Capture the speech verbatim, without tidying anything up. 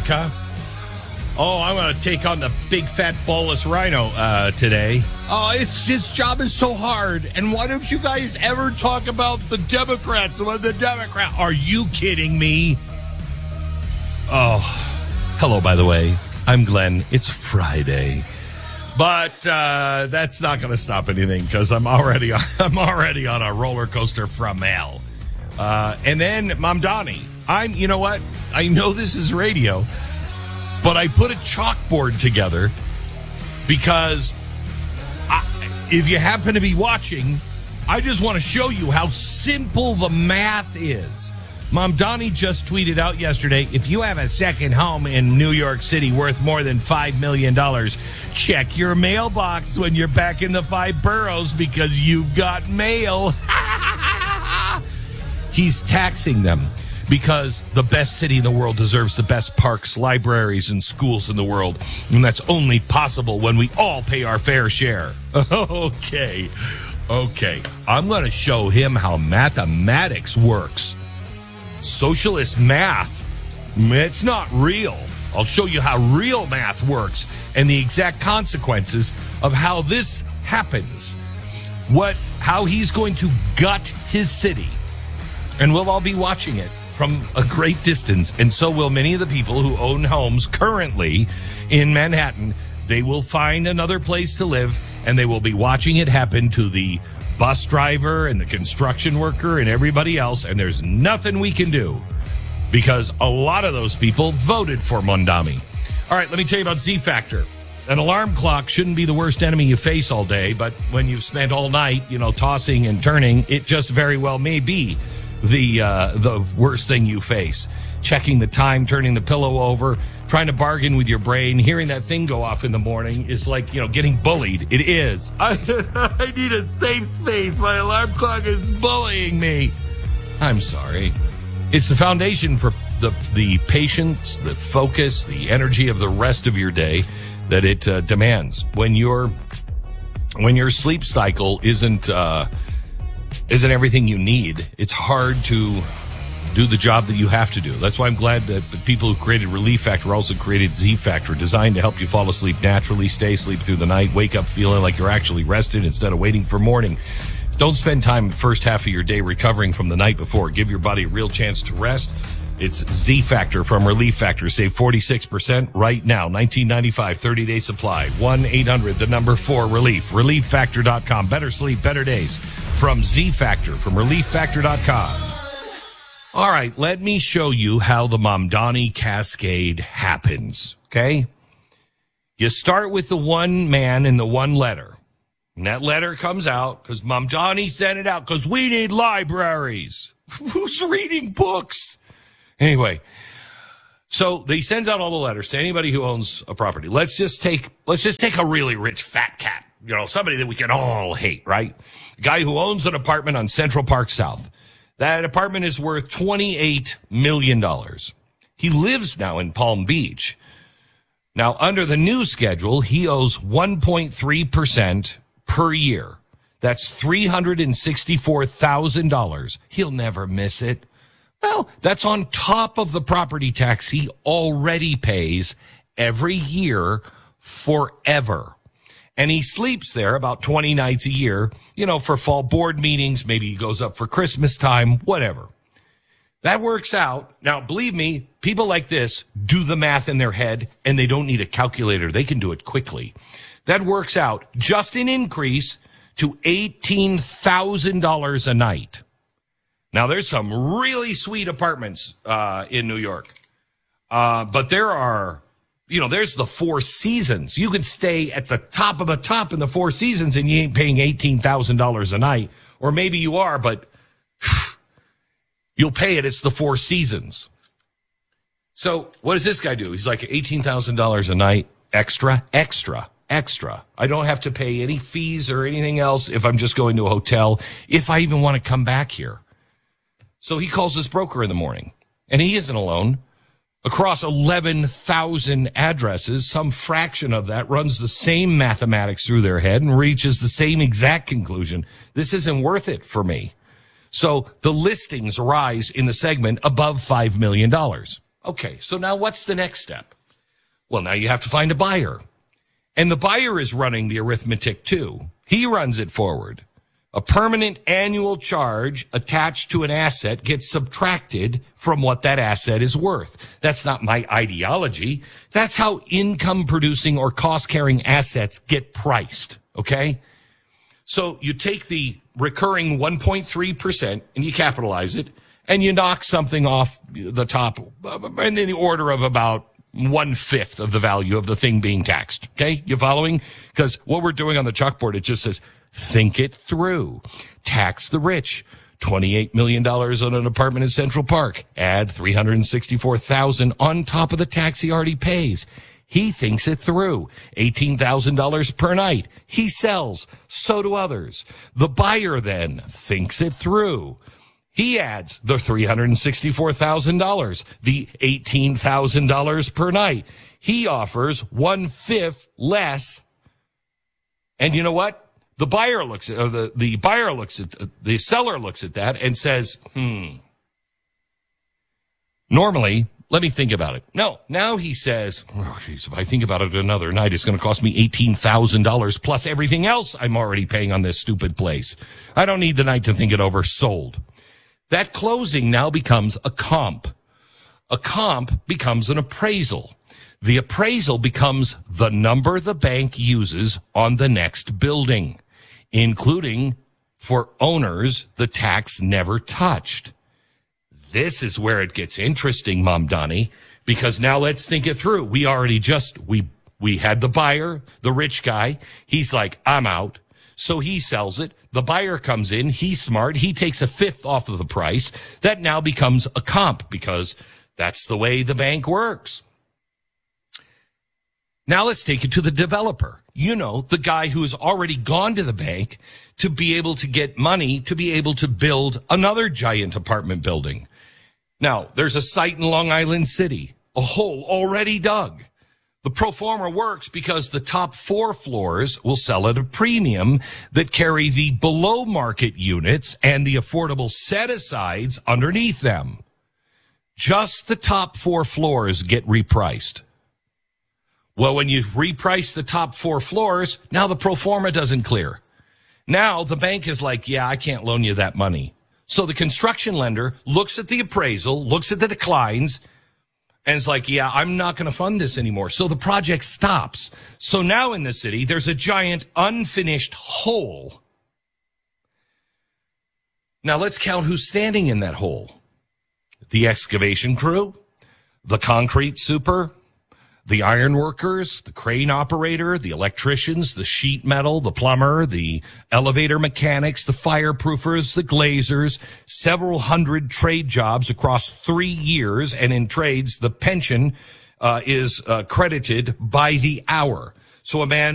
America. Oh, I'm going to take on the big fat bolus rhino uh, today. Oh, it's his job is so hard. And why don't you guys ever talk about the Democrats? About the Democrat? Are you kidding me? Oh, hello, by the way. I'm Glenn. It's Friday. But uh, that's not going to stop anything because I'm already I'm already on a roller coaster from hell. Uh, and then Mamdani. I'm, you know what? I know this is radio, but I put a chalkboard together because I, if you happen to be watching, I just want to show you how simple the math is. Mamdani just tweeted out yesterday, if you have a second home in New York City worth more than five million dollars, check your mailbox when you're back in the five boroughs because you've got mail. He's taxing them because the best city in the world deserves the best parks, libraries, and schools in the world. And that's only possible when we all pay our fair share. Okay. Okay. I'm going to show him how mathematics works. Socialist math, it's not real. I'll show you how real math works and the exact consequences of how this happens. What, how he's going to gut his city. And we'll all be watching it from a great distance. And so will many of the people who own homes currently in Manhattan. They will find another place to live and they will be watching it happen to the bus driver and the construction worker and everybody else, and there's nothing we can do because a lot of those people voted for Mamdani. All right, let me tell you about Z-Factor. An alarm clock shouldn't be the worst enemy you face all day, but when you've spent all night, you know, tossing and turning, it just very well may be the uh, the worst thing you face. Checking the time, turning the pillow over, trying to bargain with your brain, hearing that thing go off in the morning is like, you know, getting bullied. It is. I, I need a safe space. My alarm clock is bullying me. I'm sorry. It's the foundation for the the patience, the focus, the energy of the rest of your day that it uh, demands. When your when your sleep cycle isn't uh, isn't everything you need, it's hard to do the job that you have to do. That's why I'm glad that the people who created Relief Factor also created Z-Factor, designed to help you fall asleep naturally, stay asleep through the night, wake up feeling like you're actually rested instead of waiting for morning. Don't spend time the first half of your day recovering from the night before. Give your body a real chance to rest. It's Z-Factor from Relief Factor. Save forty-six percent right now. nineteen ninety-five, thirty-day supply. one eight hundred, the number four, relief. relief factor dot com. Better sleep, better days. From Z-Factor, from relief factor dot com. All right, let me show you how the Mamdani cascade happens, okay? You start with the one man and the one letter. And that letter comes out because Mamdani sent it out because we need libraries. Who's reading books? Anyway, so he sends out all the letters to anybody who owns a property. Let's just take, let's just take a really rich fat cat, you know, somebody that we can all hate, right? A guy who owns an apartment on Central Park South. That apartment is worth twenty-eight million dollars. He lives now in Palm Beach. Now, under the new schedule, he owes one point three percent per year. That's three hundred sixty-four thousand dollars. He'll never miss it. Well, that's on top of the property tax he already pays every year forever. And he sleeps there about twenty nights a year, you know, for fall board meetings. Maybe he goes up for Christmas time, whatever. That works out. Now, believe me, people like this do the math in their head, and they don't need a calculator. They can do it quickly. That works out just an increase to eighteen thousand dollars a night. Now, there's some really sweet apartments uh, in New York, uh, but there are... You know, there's the Four Seasons. You can stay at the top of the top in the Four Seasons and you ain't paying eighteen thousand dollars a night. Or maybe you are, but you'll pay it. It's the Four Seasons. So what does this guy do? He's like eighteen thousand dollars a night extra, extra, extra. I don't have to pay any fees or anything else if I'm just going to a hotel, if I even want to come back here. So he calls his broker in the morning, and he isn't alone. Across eleven thousand addresses, some fraction of that runs the same mathematics through their head and reaches the same exact conclusion. This isn't worth it for me. So the listings rise in the segment above five million dollars. Okay, so now what's the next step? Well, now you have to find a buyer. And the buyer is running the arithmetic too. He runs it forward. A permanent annual charge attached to an asset gets subtracted from what that asset is worth. That's not my ideology. That's how income-producing or cost-carrying assets get priced, okay? So you take the recurring one point three percent and you capitalize it, and you knock something off the top in the order of about one-fifth of the value of the thing being taxed, okay? You following? Because what we're doing on the chalkboard, it just says, think it through. Tax the rich. twenty-eight million dollars on an apartment in Central Park. Add three hundred sixty-four thousand dollars on top of the tax he already pays. He thinks it through. eighteen thousand dollars per night. He sells. So do others. The buyer then thinks it through. He adds the three hundred sixty-four thousand dollars, the eighteen thousand dollars per night. He offers one-fifth less. And you know what? The buyer looks at, or the, the buyer looks at, the seller looks at that and says, hmm. Normally, let me think about it. No, now he says, oh, geez, if I think about it another night, it's going to cost me eighteen thousand dollars plus everything else I'm already paying on this stupid place. I don't need the night to think it over. Sold. That closing now becomes a comp. A comp becomes an appraisal. The appraisal becomes the number the bank uses on the next building, including, for owners, the tax never touched. This is where it gets interesting, Mom Donnie, because now let's think it through. We already just, we, we had the buyer, the rich guy. He's like, I'm out. So he sells it. The buyer comes in. He's smart. He takes a fifth off of the price. That now becomes a comp because that's the way the bank works. Now let's take it to the developer. You know, the guy who has already gone to the bank to be able to get money to be able to build another giant apartment building. Now, there's a site in Long Island City, a hole already dug. The pro forma works because the top four floors will sell at a premium that carry the below market units and the affordable set-asides underneath them. Just the top four floors get repriced. Well, when you reprice the top four floors, now the pro forma doesn't clear. Now the bank is like, yeah, I can't loan you that money. So the construction lender looks at the appraisal, looks at the declines, and it's like, yeah, I'm not going to fund this anymore. So the project stops. So now in the city, there's a giant unfinished hole. Now let's count who's standing in that hole. The excavation crew, the concrete super, the iron workers, the crane operator, the electricians, the sheet metal, the plumber, the elevator mechanics, the fireproofers, the glazers, several hundred trade jobs across three years. And in trades, the pension uh, is uh, credited by the hour. So a man